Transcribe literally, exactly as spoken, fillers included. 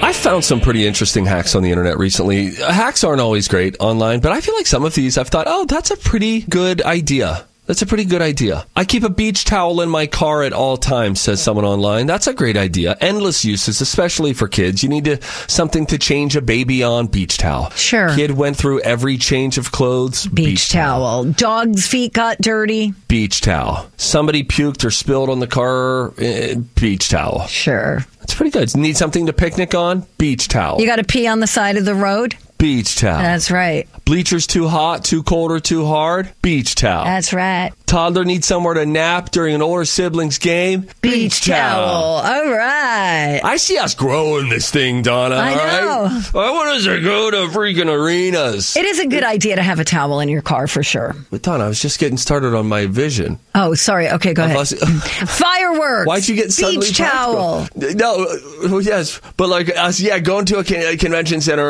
I found some pretty interesting hacks on the internet recently. Hacks aren't always great online, but I feel like some of these I've thought, oh, that's a pretty good idea. That's a pretty good idea. I keep a beach towel in my car at all times, says someone online. That's a great idea. Endless uses, especially for kids. You need to, something to change a baby on, beach towel. Sure. Kid went through every change of clothes, Beach, beach towel. towel. Dog's feet got dirty. Beach towel. Somebody puked or spilled on the car, eh, beach towel. Sure. That's pretty good. Need something to picnic on? Beach towel. You got to pee on the side of the road? Beach towel. That's right. Bleachers too hot, too cold, or too hard? Beach towel. That's right. Toddler needs somewhere to nap during an older sibling's game? Beach, Beach towel. towel. All right. I see us growing this thing, Donna. I all know. Right? I want us to go to freaking arenas. It is a good idea to have a towel in your car for sure. But Donna, I was just getting started on my vision. Oh, sorry. Okay, go ahead. Unless- Fireworks. Why'd you get suddenly Beach towel. practical? No, uh, yes, but like us, yeah, going to a, con- a convention center